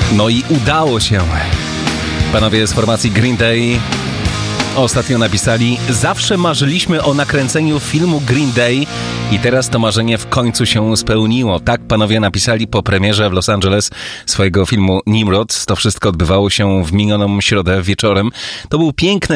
No i udało się. Panowie z formacji Green Day ostatnio napisali: zawsze marzyliśmy o nakręceniu filmu Green Day i teraz to marzenie w końcu się spełniło. Tak panowie napisali po premierze w Los Angeles swojego filmu Nimrod. To wszystko odbywało się w minioną środę wieczorem. To był piękny